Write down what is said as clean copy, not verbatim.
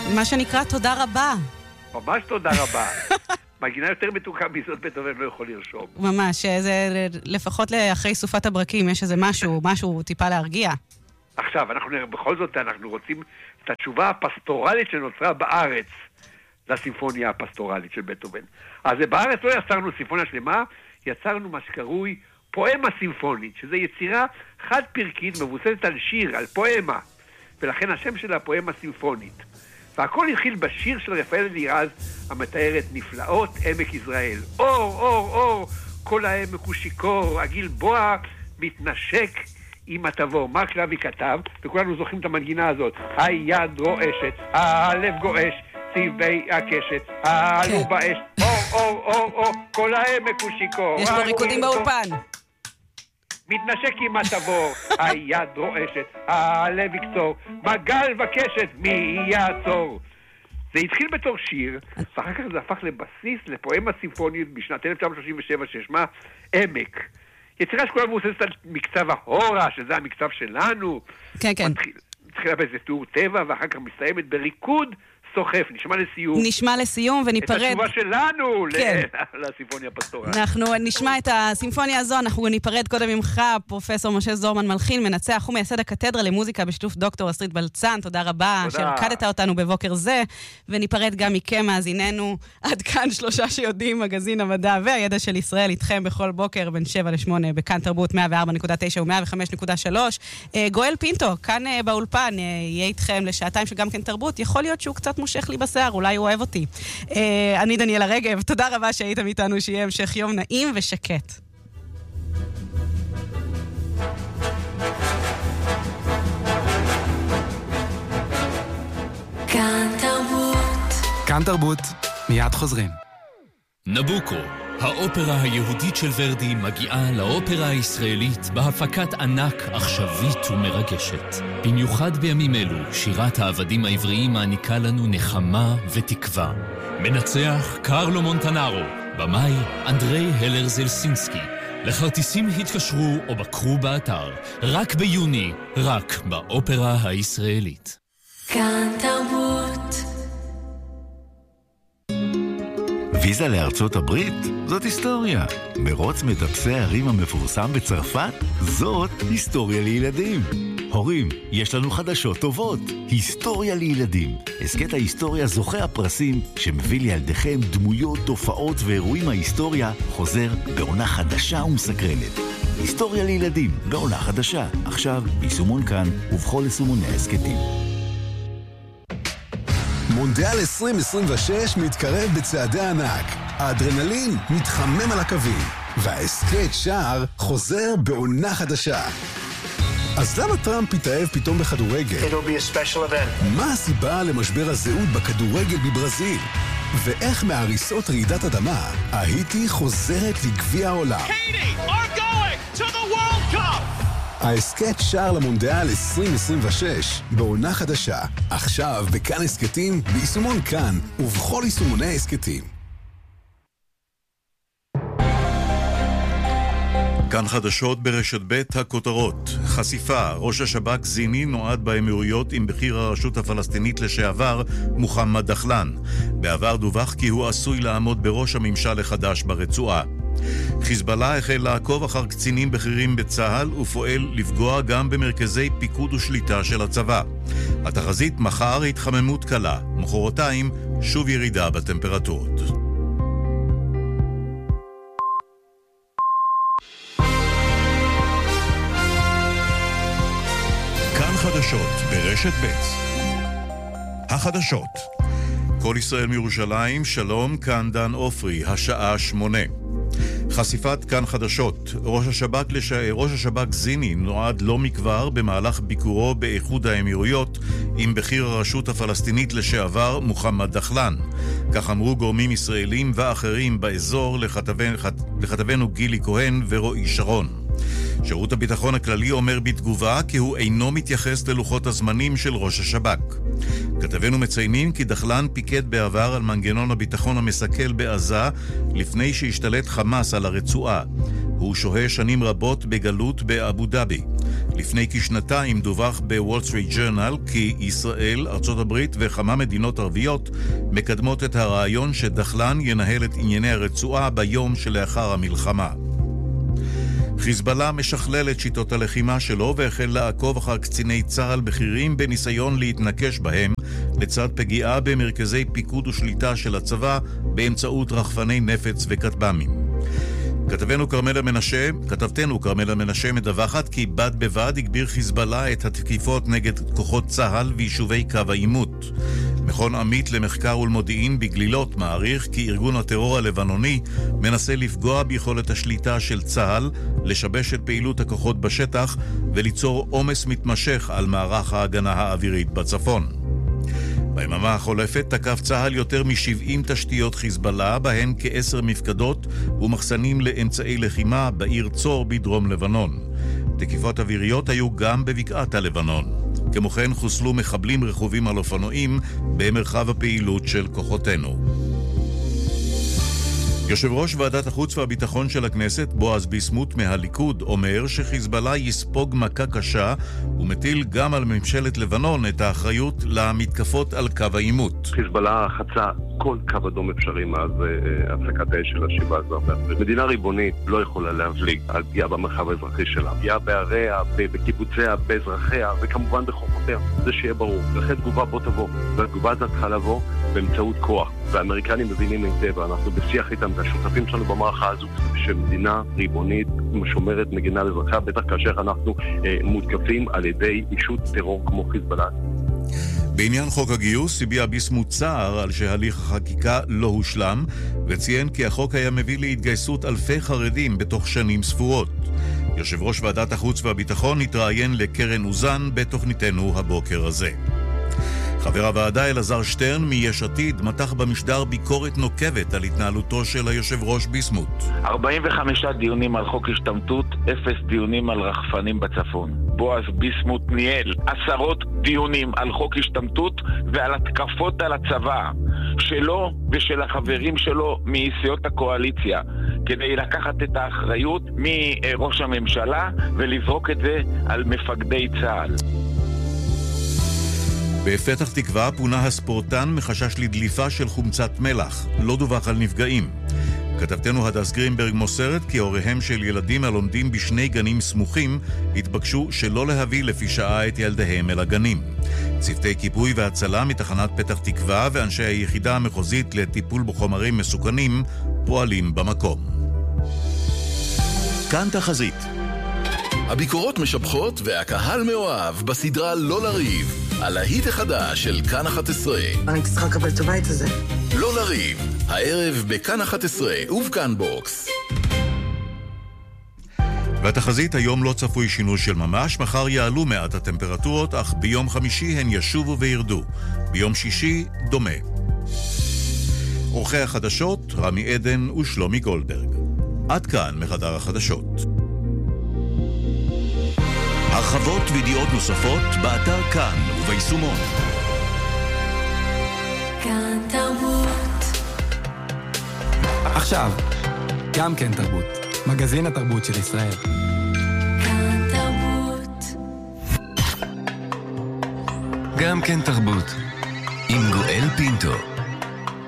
מה שנקרא תודה רבה. ממש תודה רבה. מגינה יותר מתוקה מזאת בטהובן לא יכול לרשום. ממש, זה לפחות אחרי סופת הברקים, יש איזה משהו טיפה להרגיע. עכשיו, בכל זאת אנחנו רוצים את התשובה הפסטורלית שנוצרה בארץ לסימפוניה הפסטורלית של בטהובן. אז בארץ לא יצרנו סימפוניה שלמה, יצרנו מה שקרוי פואמה סימפונית, שזו יצירה חד פרקית מבוססת על שיר, על פואמה, ולכן השם שלה פואמה סימפונית. והכל התחיל בשיר של רפאל אלירז, המתאר את נפלאות עמק יזרעאל. אור, אור, אור, כל העמק הוא שיקור, הגלבוע מתנשק עם התבור. מרק לוי כתב, וכולנו זוכרים את המנגינה הזאת. היד רועשת, הלב גועש, צבעי הקשת, העלו באש. אור, אור, אור, אור, כל העמק הוא שיקור. יש לו ריקודים באולפן. מתנשק עם התבור, היד רועשת, הלב יקצור, מגל וקשת, מי יעצור. זה התחיל בתור שיר, ואחר כך זה הפך לבסיס, לפואמה סימפונית בשנת 1937, ששמה עמק. יצירה שכולה מבוססת על מקצב ההורה, שזה המקצב שלנו. כן, כן. מתחילה באיזה תיאור טבע, ואחר כך מסתיימת בריקוד סוחף. נשמע לסיום וניפרד. את התשובה שלנו לסימפוניה הפסטורלית. אנחנו נשמע את הסימפוניה הזו, אנחנו ניפרד קודם ממך, פרופסור משה זורמן מלחין, מנצח ומייסד הקתדרה למוזיקה בשיתוף דוקטור אסטרית בלצן. תודה רבה שהרקדת אותנו בבוקר זה, וניפרד גם מכם מאזיננו. עד כאן 3 שיודעים, מגזין המדע והידע של ישראל, איתכם בכל בוקר בין 7 ל-8 בכאן תרבות 104.9 ו-105.3. גואל פינטו, כאן באולפן, יהיה איתכם לשעתיים שגם כן תרבות. יכול להיות שהוא קצת מושך לי בשיער, אולי הוא אוהב אותי. אני דניאלה רגב, תודה רבה שהייתם איתנו, שיהיה המשך יום נעים ושקט. כאן תרבות. כאן תרבות, מיד חוזרים. נבוקו, האופרה היהודית של ורדי מגיעה לאופרה הישראלית בהפקת ענק עכשווית ומרגשת. במיוחד בימים אלו, שירת העבדים העבריים מעניקה לנו נחמה ותקווה. מנצח קרלו מונטנארו, במאי אנדרי הלר זלסינסקי. לכרטיסים התקשרו או בקרו באתר. רק ביוני, רק באופרה הישראלית. כאן תרבות. ויזה לארצות הברית? זאת היסטוריה. מרוץ מטפסי הערים המפורסם בצרפת? זאת היסטוריה לילדים. הורים, יש לנו חדשות טובות. היסטוריה לילדים. הסקט ההיסטוריה זוכה הפרסים שמביא לילדיכם דמויות, תופעות ואירועים מההיסטוריה חוזר בעונה חדשה ומסקרנת. היסטוריה לילדים בעונה חדשה. עכשיו ביישומון כאן ובכל יישומוני ההסקטים. מונדיאל 2026 מתקרב בצעדי ענק. האדרנלין מתחמם על הקווים, וההסקט שער חוזר בעונה חדשה. אז למה טראמפ התאהב פתאום בכדורגל? It'll be a special event. מה הסיבה למשבר הזהות בכדורגל בברזיל? ואיך מהריסות רעידת אדמה, ההיטי חוזרת לגביע העולם? Haiti are going to the World Cup! ההסקט שער למונדיאל 2026 בעונה חדשה. עכשיו בכאן הסקטים, ביישומון כאן ובכל יישומוני ההסקטים. כאן חדשות ברשת ב' הכותרות. חשיפה, ראש השב"כ זיני נועד באמירויות עם בכיר הרשות הפלסטינית לשעבר מוחמד דחלן. בעבר דווח כי הוא עשוי לעמוד בראש הממשל החדש ברצועה. חיזבאללה החל לעקוב אחר קצינים בכירים בצה"ל ופועל לפגוע גם במרכזי פיקוד ושליטה של הצבא. התחזית מחר התחממות קלה, מחרתיים שוב ירידה בטמפרטורות. כאן חדשות ברשת ב'. החדשות. כל ישראל מירושלים, שלום, כאן דן אופרי, השעה 8. חשיפת כאן חדשות. ראש השב"כ זיני נועד לא מכבר במהלך ביקורו באיחוד האמירויות עם בכיר הרשות הפלסטינית לשעבר מוחמד דחלן. כך אמרו גורמים ישראלים ואחרים באזור לכתבנו גילי כהן ורועי שרון. שירות הביטחון הכללי אומר בתגובה כי הוא אינו מתייחס ללוחות הזמנים של ראש השב"כ. כתבנו מציינים כי דחלן פיקד בעבר על מנגנון הביטחון המסכל בעזה לפני שהשתלט חמאס על הרצועה. הוא שוהה שנים רבות בגלות באבו דאבי. לפני כשנתיים דווח בוול סטריט ג'ורנל כי ישראל, ארצות הברית וכמה מדינות ערביות מקדמות את הרעיון שדחלן ינהל את ענייני הרצועה ביום שלאחר המלחמה. חיזבאללה משכלל את שיטות הלחימה שלו והחל לעקוב אחר קציני צה"ל בכירים בניסיון להתנקש בהם לצד פגיעה במרכזי פיקוד ושליטה של הצבא באמצעות רחפני נפץ וכטב"מים. כתבתנו כרמלה מנשה מדווחת כי בד בבד הגביר חיזבאללה את התקיפות נגד כוחות צה"ל ויישובי קו העימות. מכון עמית למחקר ולמודיעין בגלילות מעריך כי ארגון הטרור הלבנוני מנסה לפגוע ביכולת השליטה של צה"ל, לשבש את פעילות הכוחות בשטח וליצור עומס מתמשך על מערך ההגנה האווירית בצפון. ביממה החולפת תקף צה"ל יותר מ-70 תשתיות חיזבאללה, בהן כ10 מפקדות ומחסנים לאמצעי לחימה בעיר צור בדרום לבנון. תקיפות אוויריות היו גם בבקעת הלבנון. כמו כן חוסלו מחבלים רכובים על אופנועים במרחב הפעילות של כוחותינו. יושב ראש ועדת החוץ והביטחון של הכנסת, בועז ביסמוט מהליכוד, אומר שחיזבאללה יספוג מכה קשה ומטיל גם על ממשלת לבנון את האחריות למתקפות על קו העימות. חיזבאללה חצה כל קו אדום אפשרי מאז הפסקת האש של 17 באפריל. מדינה ריבונית לא יכולה להבליג על פגיעה במרחב האזרחי שלה. פגיעה בעריה, בקיבוציה, באזרחיה וכמובן בכוחותיה. זה שיהיה ברור. לכן תגובה בוא תבוא. והתגובה הזאת צריכה לבוא באמצעות כוח. והאמריקנים מבינים היטב, אנחנו בשיח איתם, השותפים שלנו במערכה הזו, שמדינה ריבונית משומרת מגינה לאזרחיה, בטח כאשר אנחנו מותקפים על ידי אישות טרור כמו חיזבאללה. בעניין חוק הגיוס הביע ביסמוט צער על שהליך החקיקה לא הושלם, וציין כי החוק היה מביא להתגייסות אלפי חרדים בתוך שנים ספורות. יושב ראש ועדת החוץ והביטחון התראיין לקרן אוזן בתוכניתנו הבוקר הזה. חבר הוועדה אלעזר שטרן מיש עתיד מתח במשדר ביקורת נוקבת על התנהלותו של היושב ראש ביסמוט. 45 דיונים על חוק השתמטות, 0 דיונים על רחפנים בצפון. בועז ביסמוט ניהל 10 דיונים על חוק השתמטות ועל התקפות על הצבא שלו ושל החברים שלו מסיעות הקואליציה, כדי לקחת את האחריות מראש הממשלה ולזרוק את זה על מפקדי צה"ל. בפתח תקווה פונה הספורטן מחשש לדליפה של חומצת מלח. לא דווח על נפגעים. כתבתנו הדס גרינברג מוסרת כי הוריהם של ילדים הלומדים בשני גנים סמוכים התבקשו שלא להביא לפי שעה את ילדיהם אל הגנים. צוותי כיבוי והצלה מתחנת פתח תקווה ואנשי היחידה המחוזית לטיפול בחומרים מסוכנים פועלים במקום. כאן תחזית. הביקורות משבחות והקהל מאוהב בסדרה לא לריב. על ההיט החדש של כאן 11. אני צריכה לקבל את הבית הזה. לא לריב, הערב בכאן 11 ובכאן בוקס. בתחזית היום לא צפוי שינוי של ממש, מחר יעלו מעט הטמפרטורות, אך ביום חמישי הן ישובו וירדו. ביום שישי דומה. עורכי החדשות רמי עדן ושלומי גולדברג. עד כאן מחדר החדשות. הרחבות וידיעות נוספות באתר כאן וביישומון. כאן תרבות. עכשיו, גם כן תרבות. מגזין התרבות של ישראל. כאן תרבות. גם כן תרבות. עם גואל פינטו.